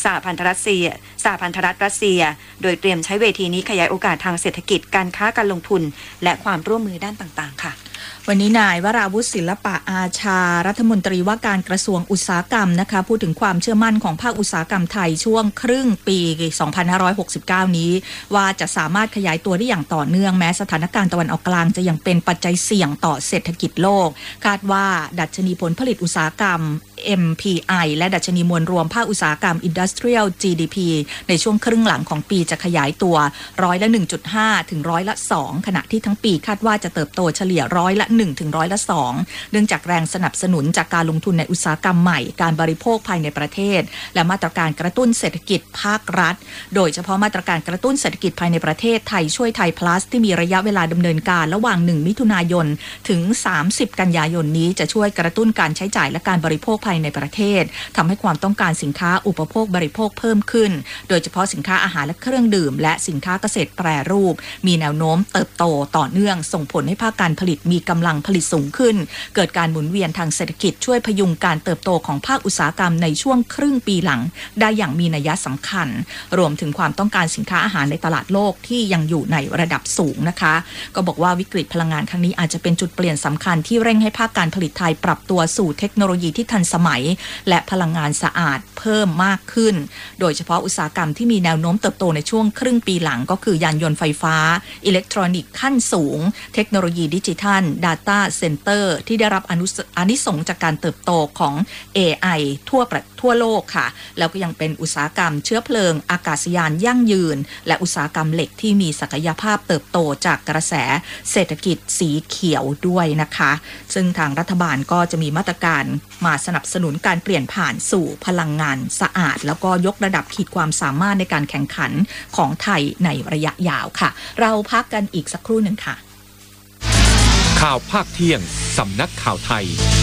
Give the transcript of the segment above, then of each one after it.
หพันธรัฐรัสเซียโดยเตรียมใช้เวทีนี้ขยายโอกาสทางเศรษฐกิจการค้าการลงทุนและความร่วมมือด้านต่างๆค่ะวันนี้นายวราวุฒิศิลปะอาชารัฐมนตรีว่าการกระทรวงอุตสาหกรรมนะคะพูดถึงความเชื่อมั่นของภาคอุตสาหกรรมไทยช่วงครึ่งปี 2569 นี้ว่าจะสามารถขยายตัวได้อย่างต่อเนื่องแม้สถานการณ์ตะวันออกกลางจะยังเป็นปัจจัยเสี่ยงต่อเศรษฐกิจโลกคาดว่าดัชนีผลผลิตอุตสาหกรรม MPI และดัชนีมวลรวมภาคอุตสาหกรรม Industrial GDP ในช่วงครึ่งหลังของปีจะขยายตัว1.5%ถึง2%ขณะที่ทั้งปีคาดว่าจะเติบโตเฉลี่ย1% ถึง2%เนื่องจากแรงสนับสนุนจากการลงทุนในอุตสาหกรรมใหม่การบริโภคภายในประเทศและมาตรการกระตุ้นเศรษฐกิจภาครัฐโดยเฉพาะมาตรการกระตุ้นเศรษฐกิจภายในประเทศไทยช่วยไทย plus ที่มีระยะเวลาดำเนินการระหว่าง1มิถุนายนถึง30กันยายนนี้จะช่วยกระตุ้นการใช้จ่ายและการบริโภคภายในประเทศทำให้ความต้องการสินค้าอุปโภคบริโภคเพิ่มขึ้นโดยเฉพาะสินค้าอาหารและเครื่องดื่มและสินค้าเกษตรแปรรูปมีแนวโน้มเติบโตต่อเนื่องส่งผลให้ภาคการผลิตมีกำลังผลิตสูงขึ้นเกิดการหมุนเวียนทางเศรษฐกิจช่วยพยุงการเติบโตของภาคอุตสาหกรรมในช่วงครึ่งปีหลังได้อย่างมีนัยสำคัญรวมถึงความต้องการสินค้าอาหารในตลาดโลกที่ยังอยู่ในระดับสูงนะคะก็บอกว่าวิกฤตพลังงานครั้งนี้อาจจะเป็นจุดเปลี่ยนสำคัญที่เร่งให้ภาคการผลิตไทยปรับตัวสู่เทคโนโลยีที่ทันสมัยและพลังงานสะอาดเพิ่มมากขึ้นโดยเฉพาะอุตสาหกรรมที่มีแนวโน้มเติบโตในช่วงครึ่งปีหลังก็คือยานยนต์ไฟฟ้าอิเล็กทรอนิกส์ขั้นสูงเทคโนโลยีดิจิทัล Data Center ที่ได้รับอานิสงส์จากการเติบโตของ AI ทั่วโลกค่ะแล้วก็ยังเป็นอุตสาหกรรมเชื้อเพลิงอากาศยานยั่งยืนและอุตสาหกรรมเหล็กที่มีศักยภาพเติบโตจากกระแสเศรษฐกิจสีเขียวด้วยนะคะซึ่งทางรัฐบาลก็จะมีมาตรการมาสนับสนุนการเปลี่ยนผ่านสู่พลังงานสะอาดแล้วก็ยกระดับขีดความสามารถในการแข่งขันของไทยในระยะยาวค่ะเราพักกันอีกสักครู่หนึ่งค่ะข่าวภาคเที่ยงสำนักข่าวไทย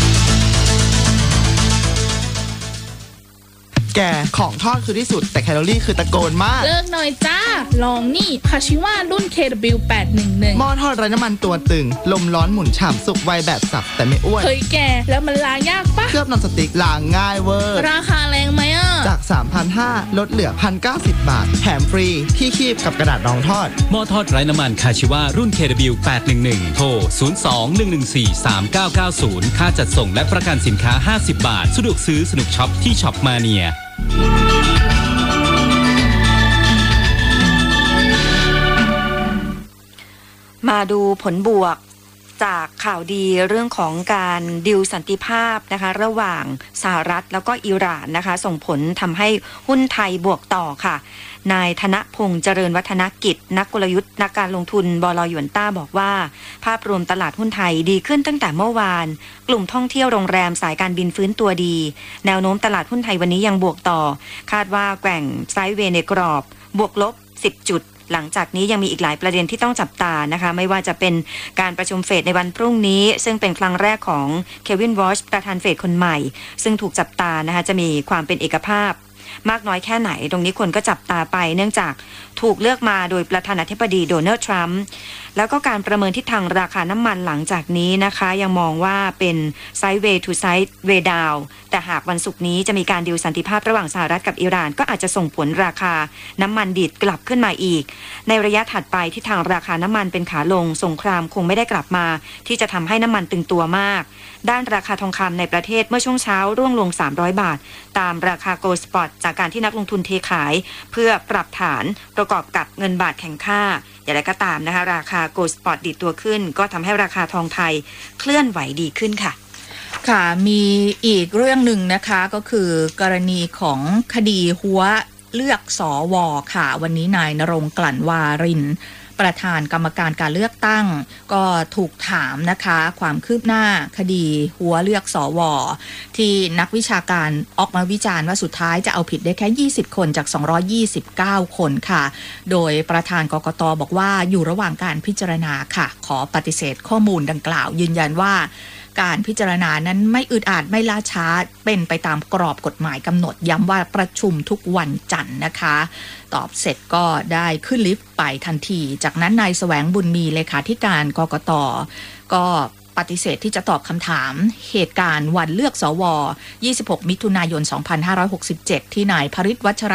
แกของทอดคือที่สุดแต่แคลอรี่คือตะโกนมากเลิกหน่อยจ้าลองนี่คาชิวารุ่น KW811 หม้อทอดไร้น้ำมันตัวตึงลมร้อนหมุนฉ่ำสุกไวแบบสับแต่ไม่อ้วนเฮ้ยแกแล้วมันล้างยากปะเคลือบนอนสติ๊กล้างง่ายเวอร์ราคาแรงไหมอ่ะจาก 3,500 ลดเหลือ 1,090 บาทแถมฟรีที่คีบกับกระดาษรองทอดหม้อทอดไร้น้ำมันคาชิวารุ่น KW811 โทร 02-114-3990 ค่าจัดส่งและประกันสินค้า50 บาทสะดวกซื้อสนุกช็อปที่ช็อปมาเนียมาดูผลบวกจากข่าวดีเรื่องของการดีลสันติภาพนะคะระหว่างสหรัฐแล้วก็อิหร่านนะคะส่งผลทำให้หุ้นไทยบวกต่อค่ะนายธนพงษ์เจริญวัฒนกิจนักกลยุทธ์นักการลงทุนบล.หยวนต้าบอกว่าภาพรวมตลาดหุ้นไทยดีขึ้นตั้งแต่เมื่อวานกลุ่มท่องเที่ยวโรงแรมสายการบินฟื้นตัวดีแนวโน้มตลาดหุ้นไทยวันนี้ยังบวกต่อคาดว่าแกว่งไซด์เวย์ในกรอบบวกลบ10 จุดหลังจากนี้ยังมีอีกหลายประเด็นที่ต้องจับตานะคะไม่ว่าจะเป็นการประชุมเฟดในวันพรุ่งนี้ซึ่งเป็นครั้งแรกของเควินวอชประธานเฟดคนใหม่ซึ่งถูกจับตานะคะจะมีความเป็นเอกภาพมากน้อยแค่ไหนตรงนี้คนก็จับตาไปเนื่องจากถูกเลือกมาโดยประธานาธิบดีโดนัลด์ทรัมป์แล้วก็การประเมินทิศทางราคาน้ำมันหลังจากนี้นะคะยังมองว่าเป็นไซด์เวย์ทูไซด์เวย์ดาวแต่หากวันศุกร์นี้จะมีการดีลสันติภาพระหว่างสหรัฐกับอิหร่านก็อาจจะส่งผลราคาน้ำมันดิบกลับขึ้นมาอีกในระยะถัดไปทิศทางราคาน้ำมันเป็นขาลงสงครามคงไม่ได้กลับมาที่จะทำให้น้ำมันตึงตัวมากด้านราคาทองคำในประเทศเมื่อช่วงเช้าร่วงลง300 บาทตามราคาโกลด์สปอตจากการที่นักลงทุนเทขายเพื่อปรับฐานประกอบกับเงินบาทแข็งค่าอย่างไรก็ตามนะคะราคาโกลด์สปอตดีดตัวขึ้นก็ทำให้ราคาทองไทยเคลื่อนไหวดีขึ้นค่ะค่ะมีอีกเรื่องหนึ่งนะคะก็คือกรณีของคดีหัวเลือกสวค่ะวันนี้นายณรงค์กลั่นวารินประธานกรรมการการเลือกตั้งก็ถูกถามนะคะความคืบหน้าคดีหัวเลือกสวที่นักวิชาการออกมาวิจารณ์ว่าสุดท้ายจะเอาผิดได้แค่20 คนจาก229 คนค่ะโดยประธานกกต.บอกว่าอยู่ระหว่างการพิจารณาค่ะขอปฏิเสธข้อมูลดังกล่าวยืนยันว่าการพิจารณานั้นไม่อึดอัดไม่ล่าช้าเป็นไปตามกรอบกฎหมายกำหนดย้ำว่าประชุมทุกวันจันทร์นะคะตอบเสร็จก็ได้ขึ้นลิฟต์ไปทันทีจากนั้นนายแสวงบุญมีเลขาธิการกกต.ก็ปฏิเสธที่จะตอบคำถามเหตุการณ์วันเลือกสว26 มิถุนายน 2567ที่นายภริษฐ์วัชร